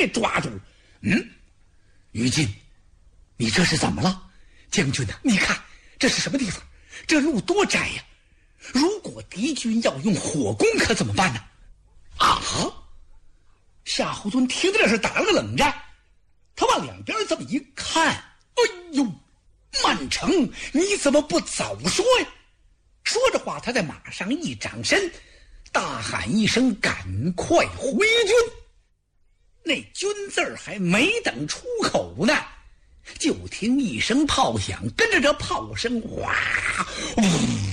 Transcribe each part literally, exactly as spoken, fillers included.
给抓住了。嗯，于禁，你这是怎么了？将军啊，你看这是什么地方？这路多窄呀！如果敌军要用火攻，可怎么办呢？啊！夏侯惇听着是打了个冷战，他往两边这么一看，哎呦，曼城，你怎么不早说呀？说着话，他在马上一掌身，大喊一声：“赶快回军！”那军字儿还没等出口呢，就听一声炮响，跟着这炮声，哗，呜，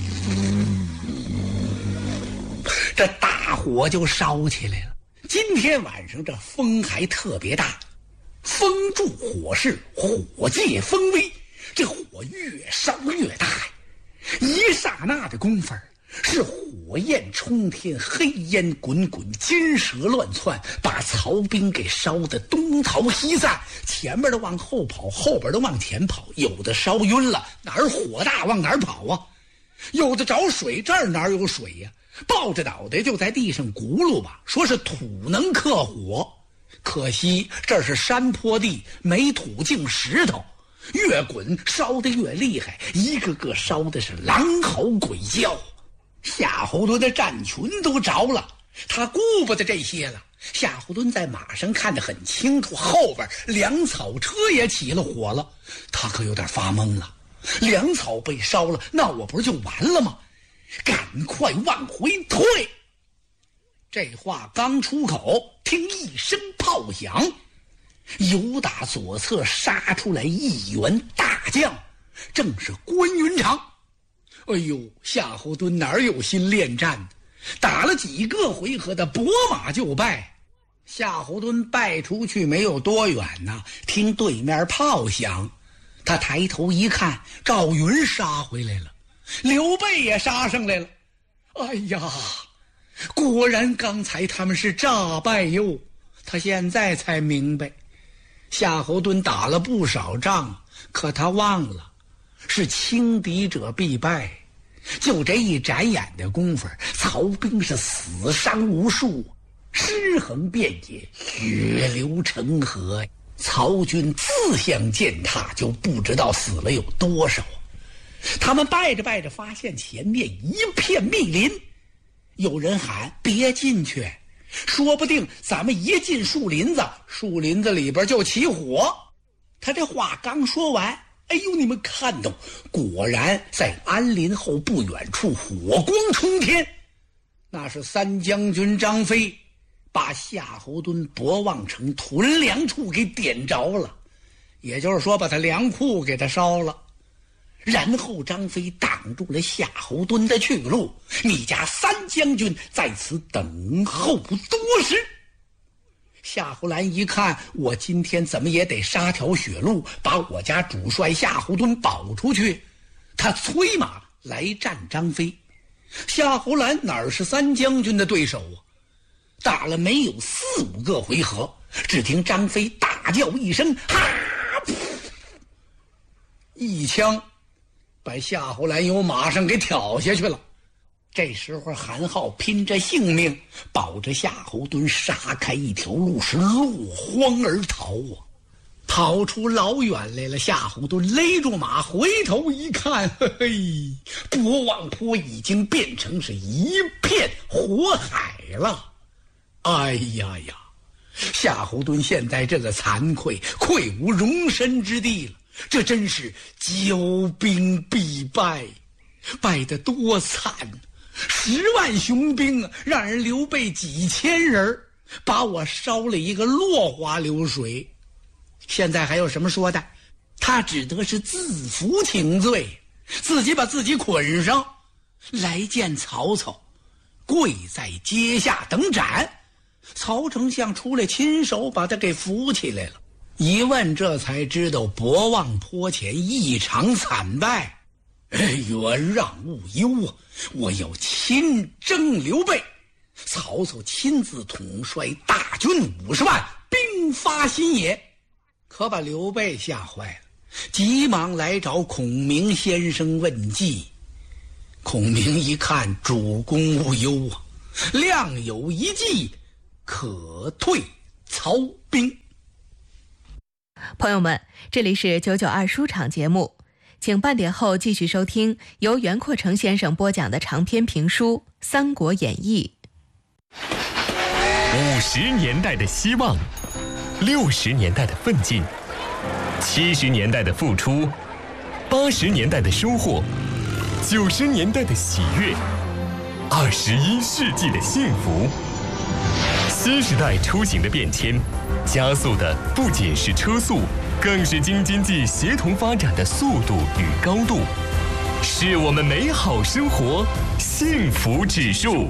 这大火就烧起来了。今天晚上这风还特别大，风助火势，火借风威，这火越烧越大呀！一刹那的功夫，是火焰冲天，黑烟滚滚，金蛇乱窜，把曹兵给烧得东逃西散，前面的往后跑，后边的往前跑，有的烧晕了，哪儿火大往哪儿跑啊？有的找水，这儿哪儿有水呀、啊？抱着脑袋就在地上轱辘吧，说是土能克火，可惜这是山坡地，没土净石头，越滚烧得越厉害，一个个烧的是狼嚎鬼叫。夏侯惇的战群都着了，他顾不得这些了。夏侯惇在马上看得很清楚，后边粮草车也起了火了，他可有点发懵了。粮草被烧了，那我不是就完了吗？赶快往回退！这话刚出口，听一声炮响，由打左侧杀出来一员大将，正是关云长。哎呦，夏侯惇哪有心恋战？打了几个回合的拨马就败。夏侯惇败出去没有多远呢，听对面炮响，他抬头一看，赵云杀回来了，刘备也杀上来了。哎呀，果然刚才他们是诈败哟！他现在才明白，夏侯惇打了不少仗，可他忘了是轻敌者必败。就这一眨眼的功夫，曹兵是死伤无数，尸横遍野，血流成河。曹军自相践踏，就不知道死了有多少。他们拜着拜着，发现前面一片密林，有人喊：“别进去，说不定咱们一进树林子，树林子里边就起火。”他这话刚说完，哎呦，你们看到，果然在安林后不远处火光冲天，那是三将军张飞把夏侯惇博望城屯粮处给点着了，也就是说把他粮库给他烧了。然后张飞挡住了夏侯惇的去路，你家三将军在此等候多时。夏侯兰一看，我今天怎么也得杀条血路，把我家主帅夏侯惇保出去。他催马来战张飞。夏侯兰哪是三将军的对手啊？打了没有四五个回合，只听张飞大叫一声，哈！一枪把夏侯兰由马上给挑下去了。这时候韩浩拼着性命保着夏侯惇杀开一条路，是落荒而逃啊！跑出老远来了，夏侯惇勒住马，回头一看，嘿嘿，博望坡已经变成是一片火海了。哎呀呀，夏侯惇现在这个惭愧，愧无容身之地了。这真是骄兵必败，败得多惨！十万雄兵啊，让人刘备几千人，把我烧了一个落花流水。现在还有什么说的？他只得是自服请罪，自己把自己捆上，来见曹操，跪在阶下等斩。曹丞相出来亲手把他给扶起来了。一问，这才知道博望坡前一场惨败。元让勿忧啊，我要亲征刘备。曹操亲自统帅大军五十万，兵发新野。可把刘备吓坏了，急忙来找孔明先生问计。孔明一看，主公勿忧啊，亮有一计，可退曹彬。 朋友们，这里是九九二书场节目，请半点后继续收听由袁阔成先生播讲的长篇评书《三国演义》。 五十年代的希望，六十年代的奋进，七十年代的付出，八十年代的收获，九十年代的喜悦，二十一世纪的幸福。新时代出行的变迁，加速的不仅是车速，更是京津冀协同发展的速度与高度，是我们美好生活幸福指数。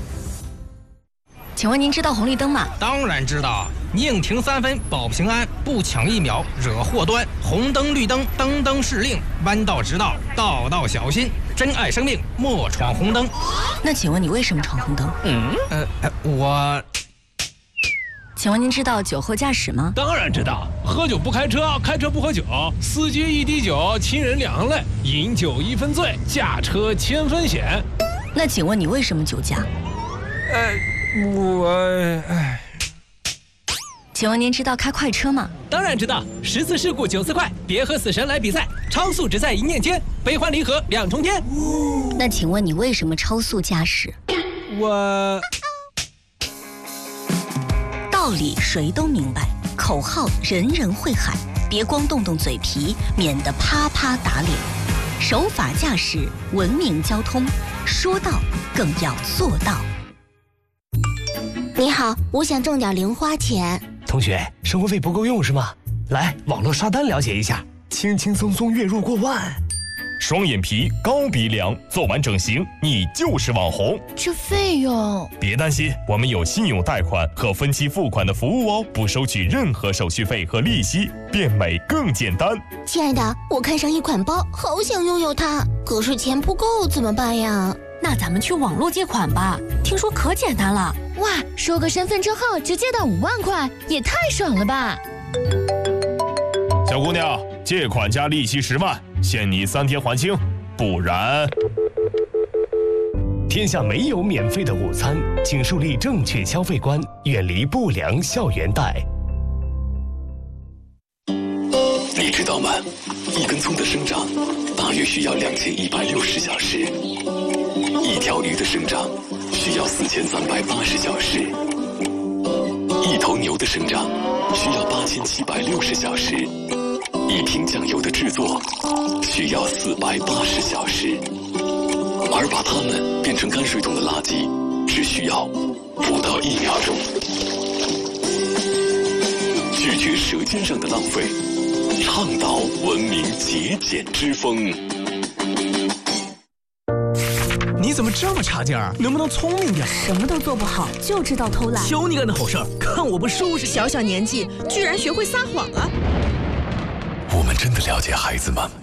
请问您知道红绿灯吗？ 当然知道，宁停三分保平安，不抢一秒惹祸端。红灯绿灯灯灯是令，弯道直道道道小心。珍爱生命，莫闯红灯。 那请问你为什么闯红灯？ 嗯，呃，呃我。 请问您知道酒后驾驶吗？ 当然知道，喝酒不开车，开车不喝酒，司机一滴酒，亲人两行泪，饮酒一分醉，驾车千分险。 那请问你为什么酒驾？ 呃，我……哎。 请问您知道开快车吗？ 当然知道，十次事故九次快，别和死神来比赛，超速只在一念间，悲欢离合两重天。 那请问你为什么超速驾驶？ 我…… 道理谁都明白，口号人人会喊，别光动动嘴皮，免得啪啪打脸。守法驾驶，文明交通，说到更要做到。 你好，我想挣点零花钱。 同学，生活费不够用是吗？来，网络刷单了解一下，轻轻松松月入过万。 双眼皮、高鼻梁，做完整形，你就是网红。 这费用…… 别担心，我们有信用贷款和分期付款的服务哦，不收取任何手续费和利息，变美更简单。 亲爱的，我看上一款包，好想拥有它，可是钱不够怎么办呀？ 那咱们去网络借款吧，听说可简单了。 哇，收个身份证号直接到五万块，也太爽了吧！ 小姑娘，借款加利息十万，限你三天还清，不然…… 天下没有免费的午餐，请树立正确消费观，远离不良校园贷。 你知道吗？一根葱的生长大约需要两千一百六十小时，一条鱼的生长需要四千三百八十小时，一头牛的生长需要八千七百六十小时，一瓶酱油的制作需要四百八十小时，而把它们变成泔水桶的垃圾只需要不到一秒钟。拒绝舌尖上的浪费，倡导文明节俭之风。 你怎么这么差劲儿？能不能聪明点？ 什么都做不好，就知道偷懒。 求你干的好事儿，看我不收拾你！ 小小年纪居然学会撒谎啊！ 我们真的了解孩子吗？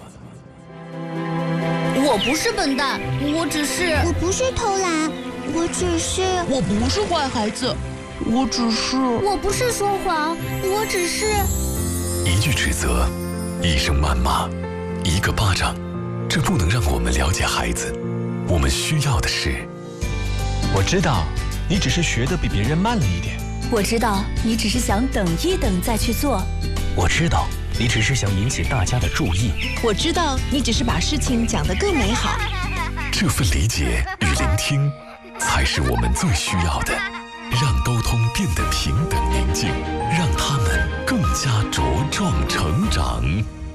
我不是笨蛋，我只是……我不是偷懒，我只是…… 我不是坏孩子，我只是…… 我不是说谎，我只是…… 一句指责，一声谩骂，一个巴掌，这不能让我们了解孩子。我们需要的是…… 我知道，你只是学得比别人慢了一点。 我知道，你只是想等一等再去做。 我知道，你只是想引起大家的注意。 我知道，你只是把事情讲得更美好。 这份理解与聆听，才是我们最需要的。让沟通变得平等宁静，让他们更加茁壮成长。